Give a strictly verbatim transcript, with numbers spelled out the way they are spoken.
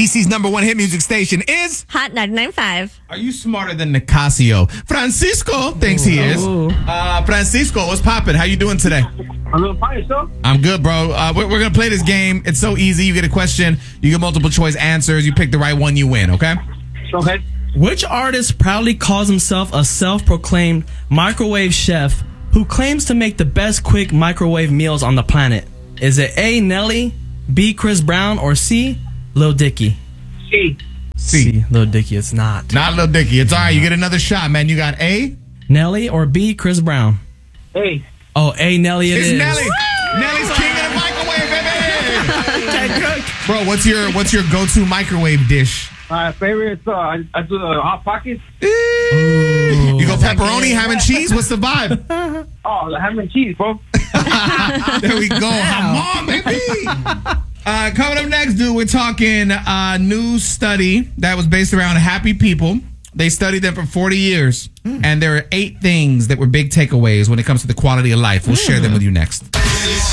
C's number one hit music station is Hot ninety-nine point five. Are you smarter than Nicasio? Francisco thinks he is. Uh, Francisco, what's poppin'? How you doing today? I'm doing fine, yourself? I'm good, bro. Uh, we're, we're gonna play this game. It's so easy. You get a question, you get multiple choice answers. You pick the right one, you win. Okay? Okay. Which artist proudly calls himself a self-proclaimed microwave chef who claims to make the best quick microwave meals on the planet? Is it A, Nelly, B, Chris Brown, or C, Lil Dicky? C. C. Lil Dicky, it's not. Not Lil Dicky. It's all right. You get another shot, man. You got A? Nelly or B, Chris Brown? A. Oh, A, Nelly it It's is. Nelly. Nelly's king of the microwave, baby. Bro, what's your what's your go-to microwave dish? My favorite is uh, I, I do the Hot Pockets. You go pepperoni, ham and cheese? What's the vibe? Oh, the ham and cheese, bro. There we go. Come on, baby. Uh, coming up next, dude, we're talking a uh, new study that was based around happy people. They studied them for forty years, and there are eight things that were big takeaways when it comes to the quality of life. We'll share them with you next.